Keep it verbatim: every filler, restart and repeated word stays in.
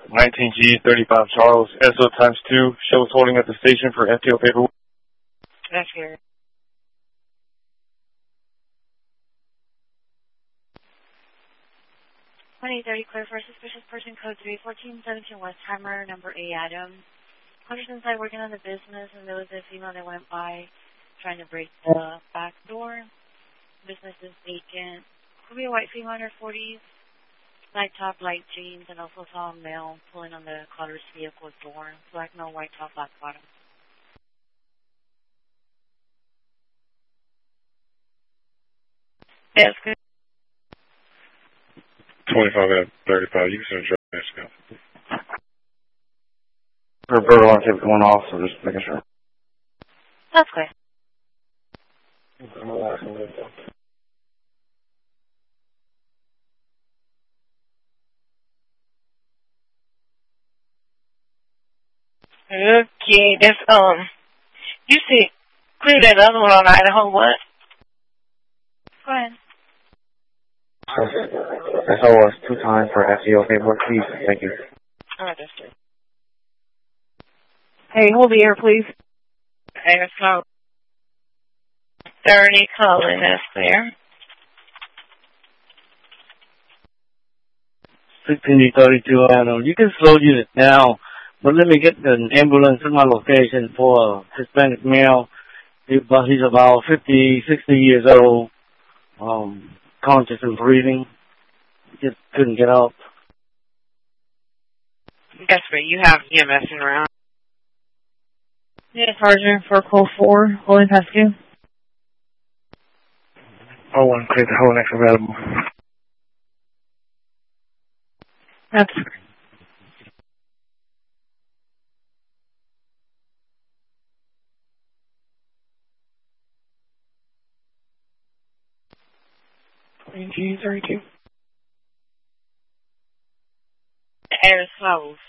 nineteen G thirty-five Charles, S O times two, shows holding at the station for F T O paperwork. That's here. twenty thirty clear for suspicious person code three fourteen seventeen Westheimer, number A Adam. Hunter's inside working on the business, and there was a female that went by trying to break the back door. Business is vacant. Could be a white female in her forties, light top, light jeans, and also saw a male pulling on the caller's vehicle door. Black male, white top, black bottom. Yes, good. twenty-five at thirty-five, you can send a drug test now. Her bird alarm kept going off, so just making sure. That's good. Okay, that's, um, you see, clear that other one on Idaho, what? Go ahead. S O S two times for F T O paperwork, please. Thank you. Alright, that's good. Hey, hold the air, please. Okay, let's go. thirty calling, that's clear. sixteen thirty-two Adam. You can slow unit now, but let me get an ambulance to my location for a Hispanic male. He, he's about fifty, sixty years old, um, conscious and breathing. Just couldn't get up. That's right, you have E M S around. Yeah, Sergeant for call four, holding past you. Oh, one, clear the whole next available. That's G thirty-two. Air is closed.